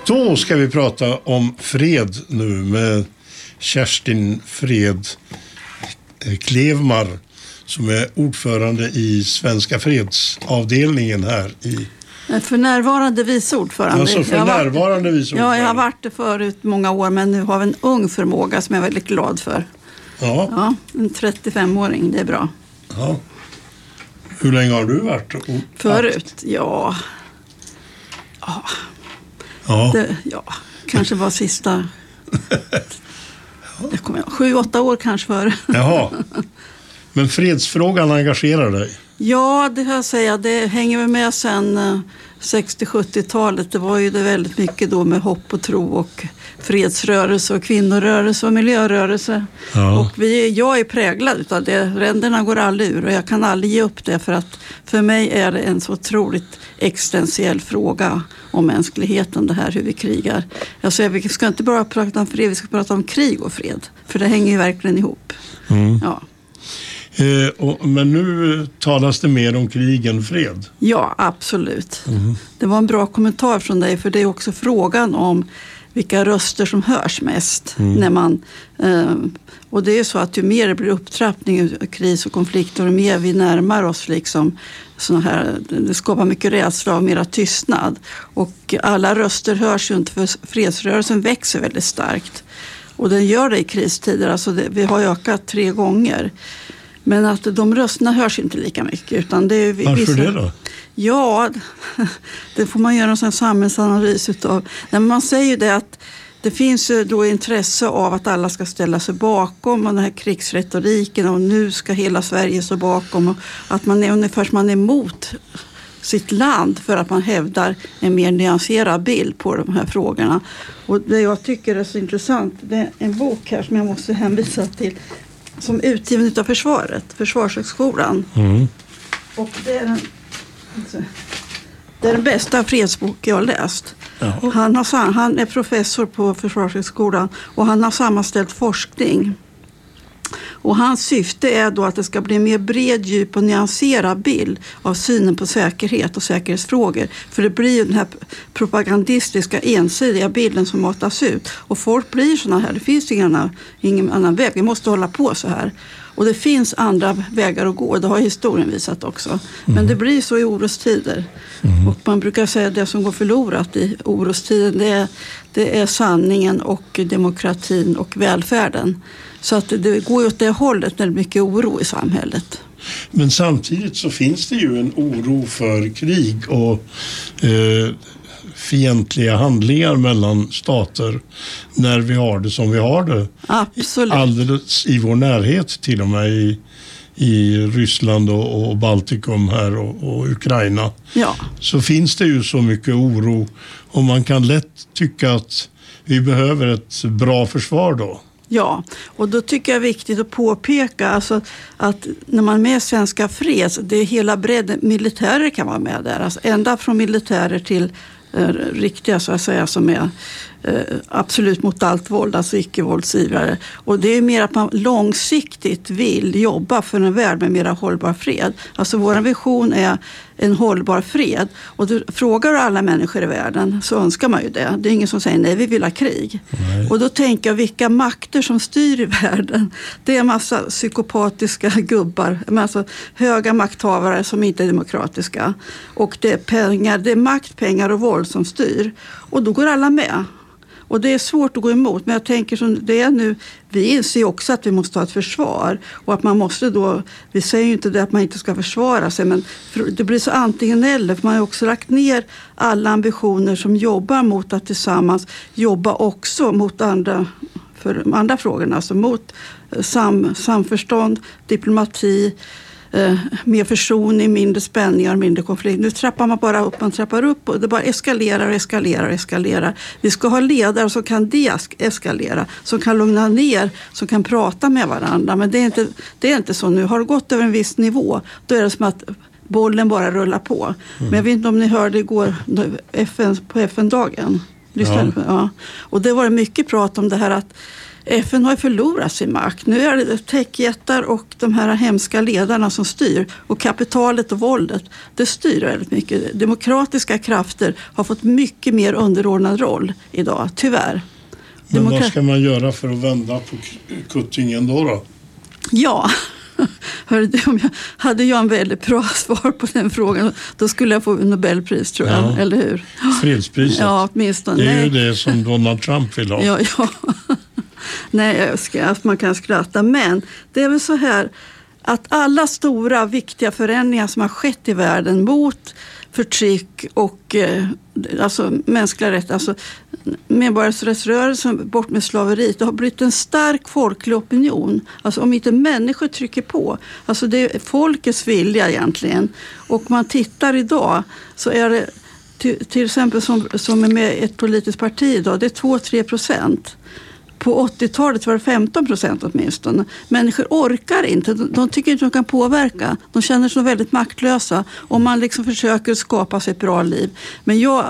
Då ska vi prata om fred nu med Kerstin Fred Klevmar som är ordförande i Svenska fredsavdelningen här i... För närvarande vice ordförande. Alltså för närvarande vice ordförande. Ja, jag har varit det förut många år, men nu har vi en ung förmåga som jag är väldigt glad för. Ja. En 35-åring, det är bra. Ja. Hur länge har du varit? Förut, ja. Kanske var sista... 7-8 år kanske för. Jaha. Men fredsfrågan engagerar dig? Ja, det här säger jag. Det hänger väl med sedan 60-70-talet. Det var ju det väldigt mycket då med hopp och tro och fredsrörelse och kvinnorörelse och miljörörelse. Ja. Och jag är präglad av det. Ränderna går aldrig ur och jag kan aldrig ge upp det, för att för mig är det en så otroligt existentiell fråga om mänskligheten, det här hur vi krigar. Jag säger, vi ska inte bara prata om fred, vi ska prata om krig och fred. För det hänger ju verkligen ihop. Mm. Ja. Men nu talas det mer om krig än fred. Ja, absolut. Mm. Det var en bra kommentar från dig, för det är också frågan om vilka röster som hörs mest. När man, och det är ju så att ju mer det blir upptrappning, kris och konflikter, och mer vi närmar oss liksom såna här, det skapar mycket rädsla och mera tystnad. Och alla röster hörs ju inte, för fredsrörelsen växer väldigt starkt. Och den gör det i kristider, alltså vi har ökat 3 gånger. Men att de rösterna hörs inte lika mycket. Utan det är varför det då? Ja, det får man göra en sån samhällsanalys utav. Men man säger ju det att det finns då intresse av att alla ska ställa sig bakom och den här krigsretoriken, och nu ska hela Sverige stå bakom, och att man är ungefär som man är emot sitt land för att man hävdar en mer nyanserad bild på de här frågorna. Och det jag tycker är så intressant, det är en bok här som jag måste hänvisa till, som utgiven av Försvarshögskolan. Mm. Och det är den bästa fredsbok jag har läst. Han är professor på Försvarshögskolan och han har sammanställt forskning. Och hans syfte är då att det ska bli en mer bred, djup och nyanserad bild av synen på säkerhet och säkerhetsfrågor. För det blir ju den här propagandistiska, ensidiga bilden som matas ut. Och folk blir såna här, det finns ingen annan väg, vi måste hålla på så här. Och det finns andra vägar att gå, det har historien visat också. Men det blir så i orostider. Och man brukar säga att det som går förlorat i orostiden, det är sanningen och demokratin och välfärden. Så att det går åt det hållet när det är mycket oro i samhället. Men samtidigt så finns det ju en oro för krig och fientliga handlingar mellan stater när vi har det som vi har det. Absolut. Alldeles i vår närhet, till och med i Ryssland och Baltikum här och Ukraina. Ja. Så finns det ju så mycket oro, och man kan lätt tycka att vi behöver ett bra försvar då. Ja, och då tycker jag det är viktigt att påpeka alltså, att när man är med Svenska freds, det är hela bredden, militärer kan vara med där. Alltså, ända från militärer till riktiga så att säga, som är absolut mot allt våld, alltså icke-våldsivrare. Och det är mer att man långsiktigt vill jobba för en värld med mera hållbar fred. Alltså vår vision är en hållbar fred. Och du frågar alla människor i världen så önskar man ju det. Det är ingen som säger nej, vi vill ha krig. Nej. Och då tänker jag vilka makter som styr i världen. Det är en massa psykopatiska gubbar, alltså höga makthavare som inte är demokratiska. Och det är pengar, det är makt, pengar och våld som styr. Och då går alla med. Och det är svårt att gå emot, men jag tänker som det är nu, vi inser också att vi måste ha ett försvar och att man måste då, vi säger ju inte det att man inte ska försvara sig, men det blir så antingen eller, för man har också lagt ner alla ambitioner som jobbar mot att tillsammans jobba också mot andra frågorna, alltså mot samförstånd, diplomati, mer försoning, mindre spänningar, mindre konflikt. Nu trappar man bara upp, man trappar upp och det bara eskalerar. Vi ska ha ledare som kan deeskalera, som kan lugna ner, som kan prata med varandra. Men det är inte så nu. Har det gått över en viss nivå, då är det som att bollen bara rullar på. Men jag vet inte om ni hörde igår på FN-dagen. Ja. Och det var mycket prat om det här att FN har ju förlorat sin makt. Nu är det techjättar och de här hemska ledarna som styr. Och kapitalet och våldet, det styr väldigt mycket. Demokratiska krafter har fått mycket mer underordnad roll idag, tyvärr. Men vad ska man göra för att vända på kuttingen då? Ja, hade jag en väldigt bra svar på den frågan, då skulle jag få Nobelpris, tror jag, ja. Eller hur? Fredspriset. Ja, åtminstone. Det är ju det som Donald Trump vill ha. Ja. Nej, man kan skratta. Men det är väl så här att alla stora viktiga förändringar som har skett i världen mot förtryck och alltså mänskliga rättigheter, alltså medborgarrättsrörelsen, bort med slaveriet, det har blivit en stark folklig opinion. Alltså om inte människor trycker på, alltså det är folkets vilja egentligen. Och man tittar idag så är det till exempel som är med ett politiskt parti idag, det är 2-3%. På 80-talet var det 15% åtminstone. Människor orkar inte. De tycker inte de kan påverka. De känner sig väldigt maktlösa. Om man liksom försöker skapa sig ett bra liv. Men jag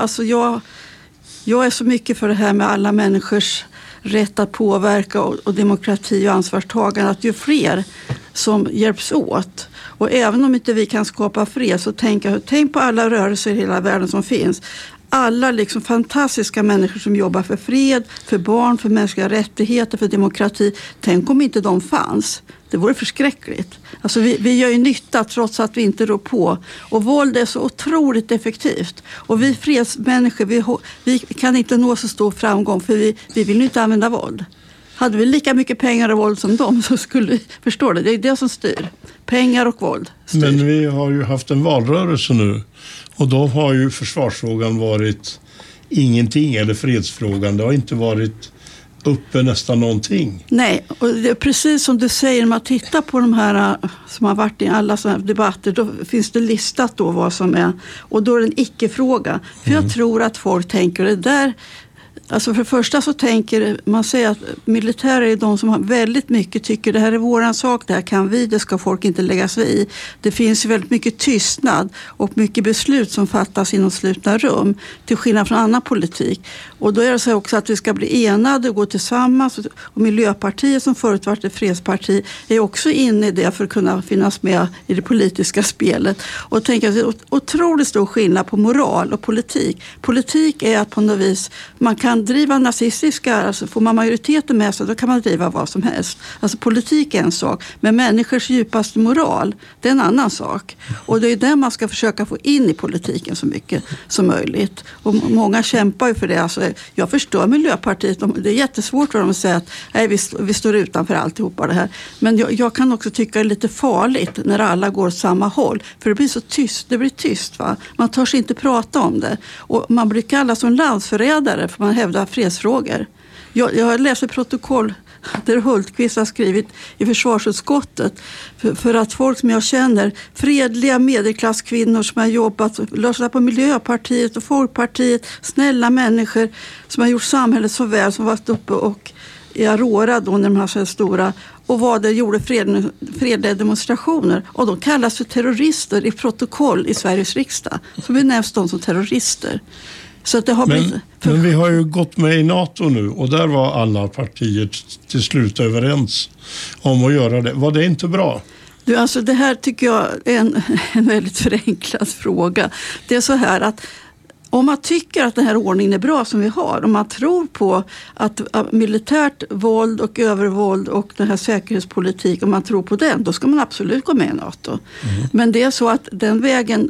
är så mycket för det här med alla människors rätt att påverka och demokrati och ansvarstagande. Att ju fler som hjälps åt. Och även om inte vi kan skapa fred, så tänk på alla rörelser i hela världen som finns. Alla liksom fantastiska människor som jobbar för fred, för barn, för mänskliga rättigheter, för demokrati. Tänk om inte de fanns. Det vore förskräckligt. Alltså vi gör ju nytta trots att vi inte rår på. Och våld är så otroligt effektivt. Och vi fredsmänniskor, vi kan inte nå så stor framgång, för vi vill inte använda våld. Hade vi lika mycket pengar och våld som dem, så skulle vi förstå det. Det är det som styr. Pengar och våld styr. Men vi har ju haft en valrörelse nu. Och då har ju försvarsfrågan varit ingenting, eller fredsfrågan. Det har inte varit uppe nästan någonting. Nej, och det är precis som du säger, när man tittar på de här som har varit i alla sådana här debatter, då finns det listat då vad som är. Och då är det en icke-fråga. För jag tror att folk tänker det där. Alltså för det första så tänker man säger att militärer är de som har väldigt mycket tycker det här är våran sak, det här kan vi, det ska folk inte lägga sig i. Det finns ju väldigt mycket tystnad och mycket beslut som fattas inom slutna rum, till skillnad från annan politik. Och då är det så också att vi ska bli enade och gå tillsammans, och Miljöpartiet som förut varit ett fredsparti är också inne i det för att kunna finnas med i det politiska spelet. Och tänka att det är otroligt stor skillnad på moral och politik. Politik är att på något vis man kan driva nazistiska, alltså får man majoriteten med sig, då kan man driva vad som helst. Alltså politik är en sak, men människors djupaste moral, det är en annan sak. Och det är det man ska försöka få in i politiken så mycket som möjligt. Och många kämpar ju för det. Alltså, jag förstår Miljöpartiet, det är jättesvårt för dem att säga att nej, vi står utanför alltihopa det här. Men jag kan också tycka det är lite farligt när alla går åt samma håll. För det blir så tyst, det blir tyst va. Man törs inte prata om det. Och man blir kallad som landsförrädare för man hävdar fredsfrågor. Jag läser protokoll där Hultqvist har skrivit i försvarsutskottet för att folk som jag känner, fredliga medelklasskvinnor som har jobbat, lösat på Miljöpartiet och Folkpartiet, snälla människor som har gjort samhället så väl, som varit uppe och i Aurora då när de här så stora och vad det gjorde fredliga demonstrationer, och de kallas för terrorister i protokoll i Sveriges riksdag. Så benämns de som terrorister. Så att det har men vi har ju gått med i NATO nu, och där var alla partier till slut överens om att göra det. Var det inte bra? Du, alltså det här tycker jag är en väldigt förenklad fråga. Det är så här att om man tycker att den här ordningen är bra som vi har, om man tror på att militärt våld och övervåld och den här säkerhetspolitik, om man tror på den, då ska man absolut gå med i NATO. Mm. Men det är så att den vägen,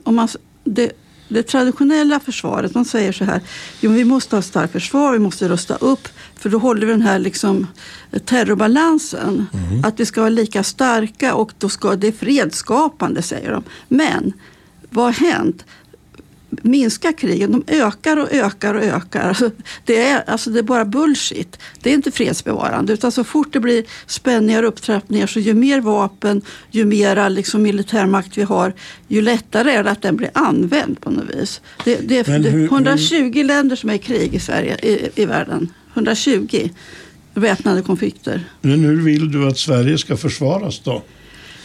det traditionella försvaret, man säger så här, jo, vi måste ha ett starkt försvar, vi måste rusta upp, för då håller vi den här liksom terrorbalansen. Mm. Att vi ska vara lika starka, och då ska det fredsskapande, säger de. Men vad har hänt? Minska krigen, de ökar och ökar och ökar. Det är bara bullshit. Det är inte fredsbevarande, utan så fort det blir spänningar och upptrappningar, så ju mer vapen, ju mer liksom militärmakt vi har, ju lättare är det att den blir använd på något vis. Det är 120 länder som är i krig i Sverige, i världen. 120 väpnade konflikter. Men hur vill du att Sverige ska försvaras då?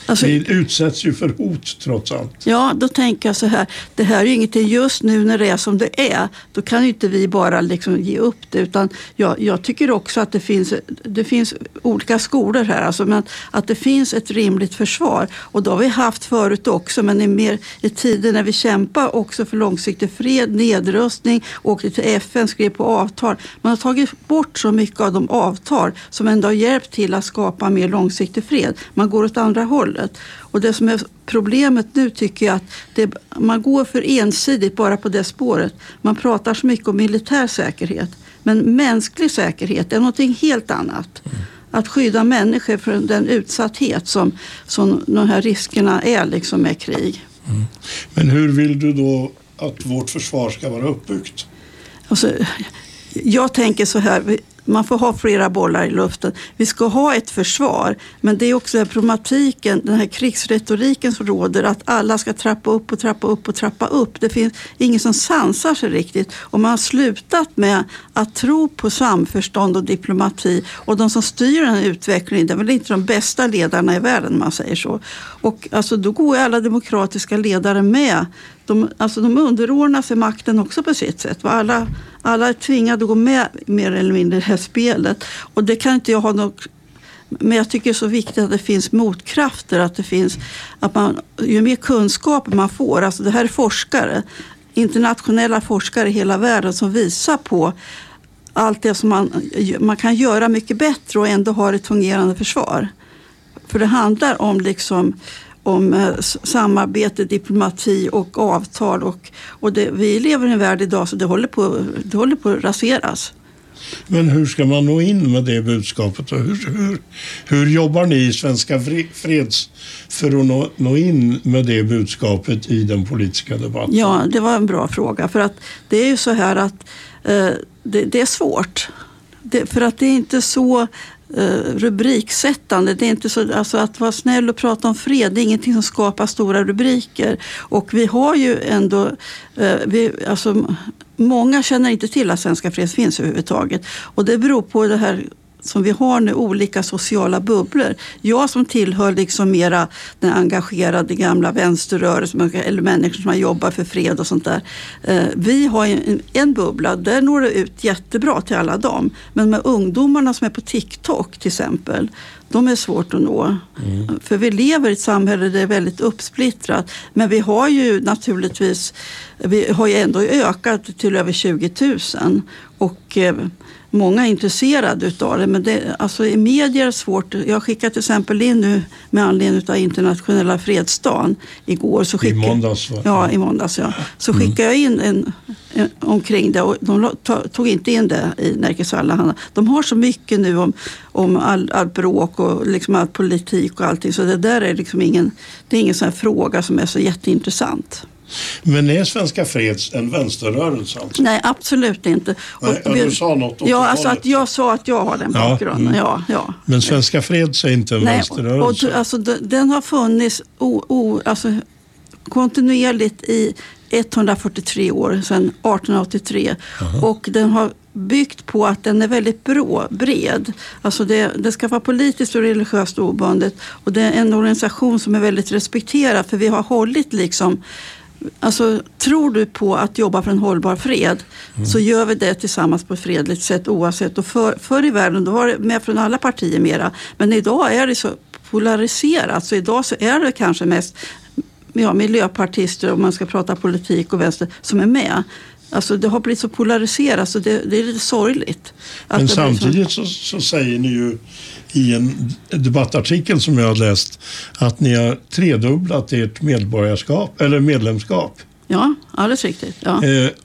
Alltså, vi utsätts ju för hot trots allt. Ja, då tänker jag så här. Det här är ju ingenting just nu när det är som det är. Då kan ju inte vi bara liksom ge upp det. Utan jag tycker också att det finns olika skolor här. Alltså, men att det finns ett rimligt försvar. Och då har vi haft förut också. Men i tider när vi kämpar också för långsiktig fred, nedrustning, åkte till FN, skrev på avtal. Man har tagit bort så mycket av de avtal som ändå har hjälpt till att skapa mer långsiktig fred. Man går åt andra hållet. Och det som är problemet nu tycker jag att man går för ensidigt bara på det spåret. Man pratar så mycket om militär säkerhet. Men mänsklig säkerhet är någonting helt annat. Att skydda människor från den utsatthet som de här riskerna är liksom med krig. Mm. Men hur vill du då att vårt försvar ska vara uppbyggt? Alltså, jag tänker så här, man får ha flera bollar i luften. Vi ska ha ett försvar, men det är också den problematiken, den här krigsretoriken som råder, att alla ska trappa upp och trappa upp och trappa upp. Det finns ingen som sansar sig riktigt. Och man har slutat med att tro på samförstånd och diplomati. Och de som styr den här utvecklingen, det är väl inte de bästa ledarna i världen, man säger så. Och alltså, då går alla demokratiska ledare med. De underordnar sig makten också på sitt sätt. Alla är tvingade att gå med mer eller mindre i det här spelet. Och det kan inte jag ha något... Men jag tycker det är så viktigt att det finns motkrafter. Ju mer kunskap man får. Alltså det här är forskare. Internationella forskare i hela världen som visar på allt det som man kan göra mycket bättre och ändå ha ett fungerande försvar. För det handlar om samarbete, diplomati och avtal. Vi lever i en värld idag så det håller på att raseras. Men hur ska man nå in med det budskapet? Och hur jobbar ni i Svenska Freds för att nå in med det budskapet i den politiska debatten? Ja, det var en bra fråga. För att det är ju så här att det är svårt. För att det är inte så... rubriksättande. Det är inte så, alltså att vara snäll och prata om fred, det är ingenting som skapar stora rubriker. Och vi har ju ändå många känner inte till att Svenska Freds finns överhuvudtaget. Och det beror på det här som vi har nu, olika sociala bubblor. Jag som tillhör liksom mera den engagerade gamla vänsterrörelsen eller människor som har jobbat för fred och sånt där. Vi har en bubbla, där når det ut jättebra till alla dem. Men med ungdomarna som är på TikTok till exempel, de är svårt att nå. Mm. För vi lever i ett samhälle där det är väldigt uppsplittrat. Men vi har ju naturligtvis, vi har ju ändå ökat till över 20 000 och många är intresserade utav det, men i medier är det svårt. Jag skickade till exempel in nu med anledning av internationella fredsdagen igår. I måndags va? Ja, i måndags ja. Så skickade jag in en omkring det och de tog inte in det i Nerikes Allehanda. De har så mycket nu om all bråk och liksom all politik och allting, så det där är liksom ingen sån här fråga som är så jätteintressant. Men är Svenska Freds en vänsterrörelse alltså? Nej, absolut inte. Du sa något om att jag sa att jag har den bakgrunden. Ja. Men Svenska Freds är inte en vänsterrörelse? Den har funnits kontinuerligt i 143 år, sedan 1883. Aha. Och den har byggt på att den är väldigt bred. Alltså det ska vara politiskt och religiöst obundet. Och det är en organisation som är väldigt respekterad, för vi har hållit liksom... Alltså, tror du på att jobba för en hållbar fred, så gör vi det tillsammans på ett fredligt sätt oavsett. Och förr i världen då var det med från alla partier mera. Men idag är det så polariserat, så idag så är det kanske mest miljöpartister, om man ska prata politik och vänster, som är med. Alltså det har blivit så polariserat, så det är lite sorgligt. Men samtidigt så säger ni ju i en debattartikel som jag har läst att ni har tredubblat ert medlemskap. Ja, alldeles riktigt. Ja.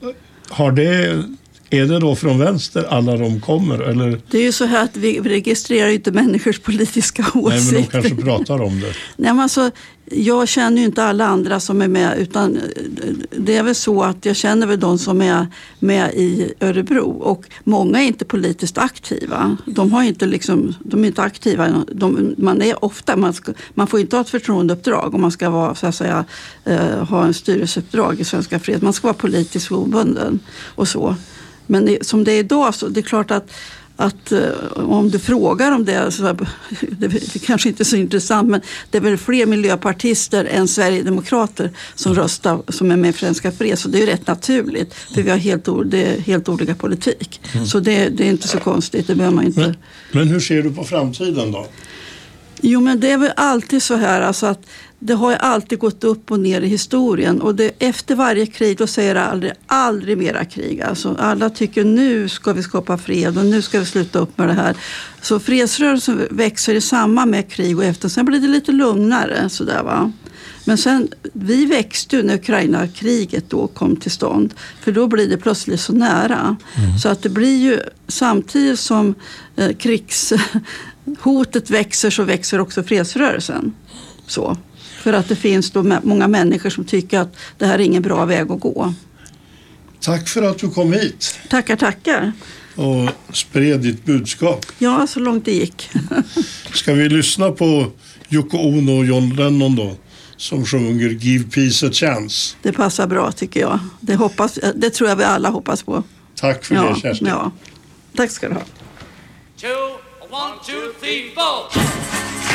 Är det då från vänster alla de kommer? Eller? Det är ju så här att vi registrerar inte människors politiska åsikter. Nej, men de kanske pratar om det. Nej, men alltså, jag känner ju inte alla andra som är med, utan det är väl så att jag känner väl de som är med i Örebro, och många är inte politiskt aktiva. De är inte aktiva. Man är ofta, man får inte ha ett förtroendeuppdrag om man ska vara, så att säga, ha en styrelseuppdrag i Svenska Freds. Man ska vara politiskt obunden och så. Men som det är idag, så det är klart att att om du frågar om det, så det kanske inte är så intressant, men det är väl fler miljöpartister än sverigedemokrater som röstar, som är med i Svenska Freds, så det är ju rätt naturligt, för vi har helt olika politik. Så det är inte så konstigt, det behöver man inte. Men hur ser du på framtiden då? Jo, men det är väl alltid så här, alltså att det har ju alltid gått upp och ner i historien, och efter varje krig då säger aldrig mera krig. Alltså alla tycker nu ska vi skapa fred och nu ska vi sluta upp med det här. Så fredsrörelsen växer i samma med krig och efter, sen blir det lite lugnare sådär va. Men sen, vi växte ju när Ukraina-kriget då kom till stånd, för då blir det plötsligt så nära. Så att det blir ju, samtidigt som krigshotet växer, så växer också fredsrörelsen. Så. För att det finns då många människor som tycker att det här är ingen bra väg att gå. Tack för att du kom hit. Tackar. Och spred ditt budskap. Ja, så långt det gick. Ska vi lyssna på Yoko Ono och John Lennon då? Som sjunger Give Peace a Chance. Det passar bra tycker jag. Det tror jag vi alla hoppas på. Tack för det, Kerstin. Ja. Tack ska du ha. 2, 1, 2, 3, 4.